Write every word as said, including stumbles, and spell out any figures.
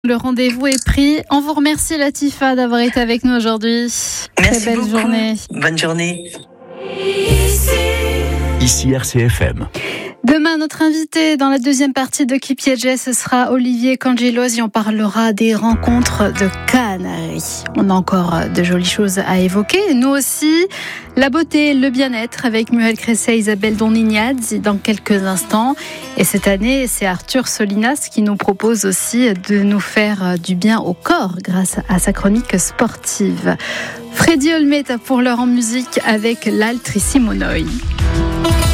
Le rendez-vous est pris. On vous remercie Latifa d'avoir été avec nous aujourd'hui. Merci Très belle beaucoup. journée. Bonne journée. Ici R C F M. Demain, notre invité dans la deuxième partie de Qui piégeait, ce sera Olivier Cangelosi. On parlera des rencontres de Canaries. On a encore de jolies choses à évoquer. Nous aussi, la beauté, le bien-être avec Muriel Cresset et Isabelle Donnignaz dans quelques instants. Et cette année, c'est Arthur Solinas qui nous propose aussi de nous faire du bien au corps grâce à sa chronique sportive. Freddy Olmeta pour l'heure en musique avec l'Altrissimo Noi.